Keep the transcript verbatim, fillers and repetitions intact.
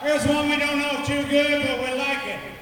Here's one we don't know too good, but we like it.